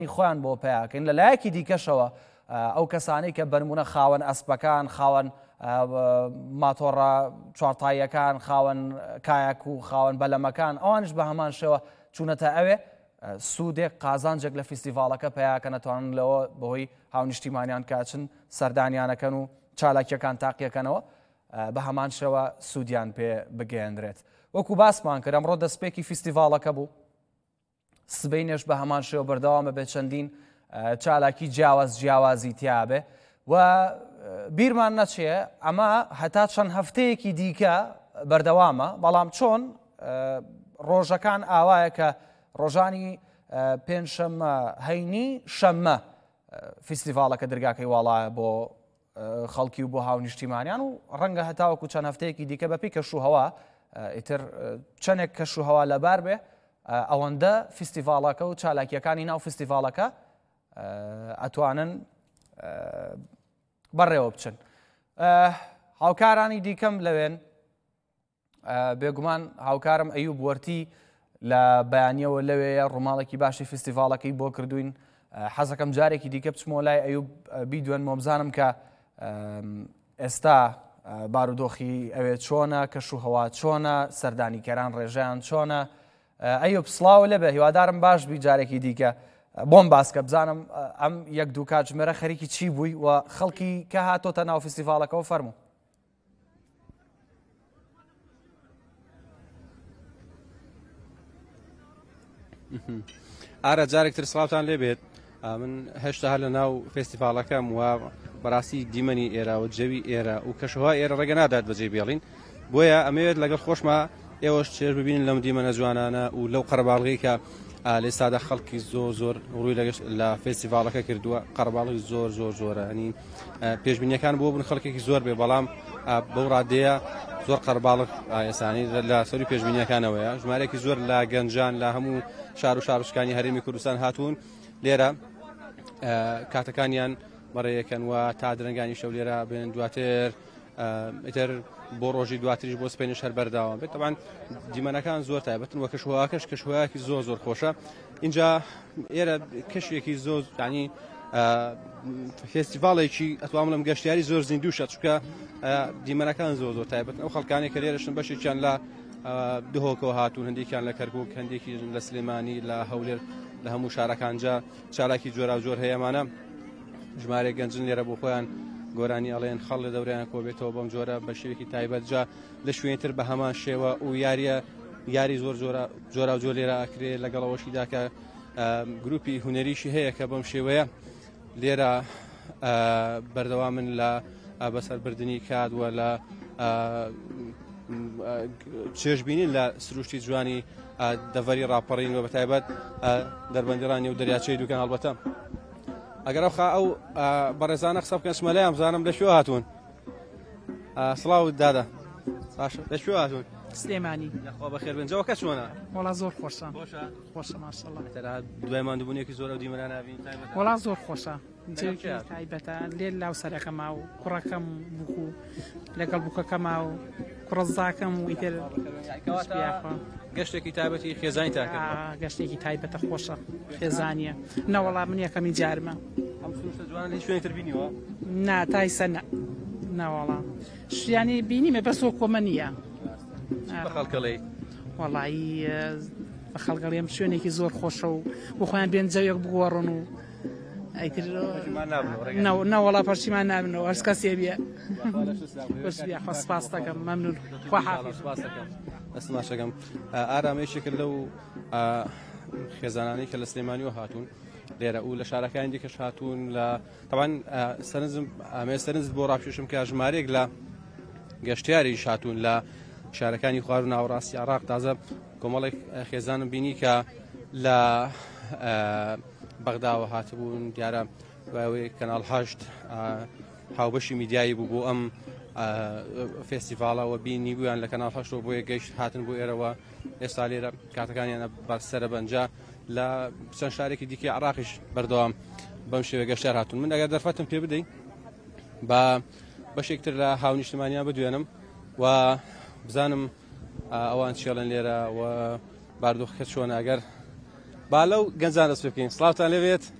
خۆیان بۆ پیاکەین لەلایەکی دیکەشەوە ئەو کەسانی کە بەرمونە خاوەن ئەسپەکان خاوەن ماتۆڕە چوارتاییەکان خاوەن کایەک و خاوەن بەلەمەکان ئەوانش بە هەمان شێوە چوونەتە ئەوێ سوودێک قازانجێک لە فیستیڤاڵەکە پیاکە نەتوانن لەوە بەهۆی هاونیشتیمانیان کاچن سەردانیانەکەن و چالاکیەکان تاقیەکەنەوە بە هەمان شێوە سوودیان پێ بگەێنرێت. وەکو باسمان کرد ئەمڕۆ دەستپێکی فیستیڤاڵەکە بوو سبەینێش بە هەمان شێوە بەردەوامە بێت چەندین چالاکی جیاوازی تیابێ و بیرمان نەچێ ئەمە هەتا چەند هەفتەیەکی دیکە بەردەوامە بەڵام چۆن ڕۆژەکان ئاوایە کە ڕۆژانی پێنجشەممە هەینی شەممە فیستیڤاڵەکە دەرگاکەی واڵایە بۆ خەڵکی و بۆ هاونیشتیمانیان و ڕەنگە هەتاوەکو چەند هەفتەیەکی دیکە بەپی کەشوهەوا ئیتر چەندێک کەشوهەوا لەبار بێ ئەوەندە فیستیڤاڵەکە و چالاکیەکانی ناو فیستیڤاڵەکە ئەتوانن بەڕێوە بچن. هاوکارانی دیکەم لەوێن بێگومان هاوکارم ئەیوب وەرتی لە بەیانیەوە لەوەیە ڕووماڵێکی باشی فیستیڤاڵەکەی بۆ کردوین. حەزەکەم جارێکی دیکە بچمەوە لای ئەیوب بیدوێن مۆبزانم کە ئێستا بارودۆخی ئەوێ چۆنە کەشوهەوا چۆنە سەردانیکەران ڕێژەیان چۆنە. ئەیوب سڵاو لەبێ هیوادارم باش بی جارێکی دیکە بۆم باسکە بزانم ئەم یەک دوو کاتژمێرە خەریکی چی بووی و خەڵکی کە هاتۆتە ناو فیستیڤاڵەکەەوە فەرموو. ئارە جارێکتر سڵاوتان لێبێت. من هێشتا هەر لە ناو فێستیڤاڵەکەم و بەڕاستی دیمەنی ئێرە و جەوی ئێرە و کەشوها ئێرە ڕێگە نادات بەجێ بێڵین بۆیە ئەمەوێت لەگەڵ خۆشمە ئێوەش چێژ ببینن لەم دیمەنە جوانانە و لەو قەرەباڵغی کە لێستادا خەڵکی زۆر ڕووی لە فێستیڤاڵەکە کردووە قەرەباڵغی زۆر زۆرە هەنی پێشبینیەکان بۆ بن خەڵکێکی زۆر بێ بەڵام بەو ڕادەیە زۆر قەرەباڵغ ئێسانی لە سەری پێشبینیەکانەوەیە ژمارەیەکی زۆر لە گەنجان لە هەموو شار و شارشکانی هەرێمی کوردستان هاتوون لێرە کاتەکانیان بەڕێیەکەن و تا درەنگانی شەو لێرە بێن دواتر ئیتر بۆ ڕۆژی دواتریش بۆ سپێنش هەر بەرداوە بێت. طبعاً دیمەنەکان زۆر تایبەتن وە کەشوهەواکەش کەشوهەیەکی زۆر خۆشە. اینجا ئێرە کەشێکی زۆر ینی فێستیڤاڵێکی ئەتوانم لەم گەشتیاری زۆر زیندووشە چونکە دیمەنەکان زۆر تایبەتن ئەو خەڵکانی کە لێرەشن بەشێکیان لە دهۆکەوە هاتوون هەندێکیان لە کەرکووک هەندێکی لە سلێمانی لە هەولێر لە هەموو شارەکانجا چالاکی جۆرا زۆر هەیەمانە ژمارێک گەنجن لێرە بۆ خۆیان گۆرانی ئەڵێن خەڵ لە دەوریان کۆبێتەوە بەم جۆرە بە شێوێکی تایبەت جا لە شوێنتر بە هەمان شێوە و یاری زۆر لێرە ئەکرێ لەگەڵەوەشیدا کە گروپی هونەریشی هەیە کە بەم شێوەیە لێرە بەردەوامن لە بەسەربردننی کادوە لە چێژبینین لە سروشتی جوانی دەڤەری ڕاپەڕین و بە تایبەت دەربەندیڕانی و دەریاچەی دووکان هەڵبەتە ئەگەر ئەو بەڕێزانە قسە بکەن شمەلەیان بزانم لە شوێ هاتوون. سڵاو دادا لە شوێ هاتوون سلێمانی خۆ بەخێر بنجەوە کە چۆنە وڵا زۆر خۆشە خۆشە ماشەڵڵا دوای ماندووبوونێکی زۆر ئەو دیمەنە نابین وڵا زۆر خۆشە تایبەتە لێ لاو سەرەکە ما و کوڕەکەم بوو لەگەڵ بووکەکە ما و کوڕزاکەم و ئیتر گەشتێکی تایبەتی خێزانی تاکە گەشتێکی تایبەتە خۆشە خێزانیە نەوەڵا من یەکەمی جارمە جوان شوێنی تر بینیوە ناتایسە ناوەڵا شویانی بینیمە بەس وەکۆمە نییە خەڵکەڵێ وەڵایی بە خەڵگەڵیم شوێنێکی زۆر خۆشە و بۆ خۆیان بێن جەوێک بگۆڕن و ئەیتر ناوەڵا پەرچیمان نابنەوە هەرس کەسێ بێ سپاس دەکەم مەمنون ئەسماشەکەم ئارامەیەشێکرد لەو خێزانانی کە لە سلێمانیەوە هاتوون لێرە و لە شارەکانی دیکەش هاتوون لە تەوان سەرنج بۆ ڕاپێشم کە ژمارێک لە گەشتیاری هاتوون لە شارەکانی خوار و ناوەڕاستی عێراق تازە کۆمەڵێک خێزانم بینی کە لە بەغداوە هاتبوون دیارە باوەی کەناڵ هەشت هاوبەشی میدیایی بوو بۆ ئەم فێستیڤاڵەوە بینی بوویان لە کەناڵ هەشتەوە بۆیە گەیشت هاتن بۆ ئێرەوە ئێستا لێرە کاتەکانیانە بەسەرە بەنجا لە چەند شارێکی دیکە عێراقیش بەردەوام بەم شێوە گەشتیار هاتوون. من ئەگەر دەرفەتم پێ بدەین بە بەشێکتر لە هاونیشتمانیان بدوێنم و بزانم ئەوان چێڵن لێرە و باردۆخەکە چۆنە ئەگەر با لەو گەنجان دەست پێ بکەین. سڵاوتان لەوێت.